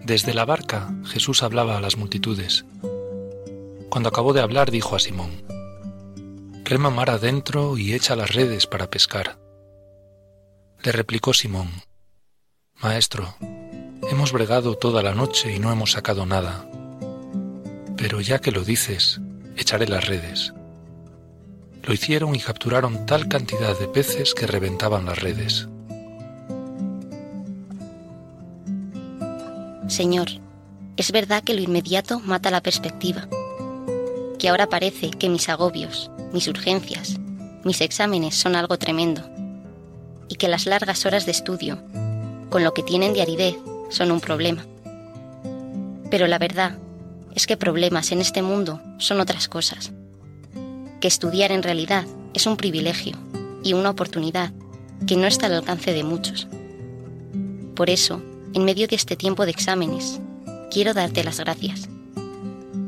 Desde la barca Jesús hablaba a las multitudes. Cuando acabó de hablar dijo a Simón: «Rema mar adentro y echa las redes para pescar». Le replicó Simón: «Maestro, hemos bregado toda la noche y no hemos sacado nada. Pero ya que lo dices, echaré las redes». Lo hicieron y capturaron tal cantidad de peces que reventaban las redes. Señor, es verdad que lo inmediato mata la perspectiva, que ahora parece que mis agobios, mis urgencias, mis exámenes son algo tremendo, y que las largas horas de estudio, con lo que tienen de aridez, son un problema. Pero la verdad es que problemas en este mundo son otras cosas, que estudiar en realidad es un privilegio y una oportunidad que no está al alcance de muchos. Por eso, en medio de este tiempo de exámenes, quiero darte las gracias.